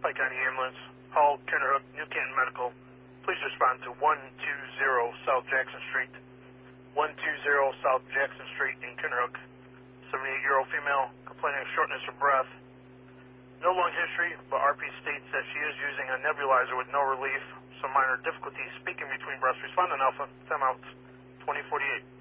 Pike County Ambulance, Hall, Kinderhook, New Canton Medical. Please respond to 120 South Jackson Street. 120 South Jackson Street in Kinderhook. 78-year-old female complaining of shortness of breath. No lung history, but RP states that she is using a nebulizer with no relief. Some minor difficulties speaking between breaths. Respond on Alpha. Time out. 2048.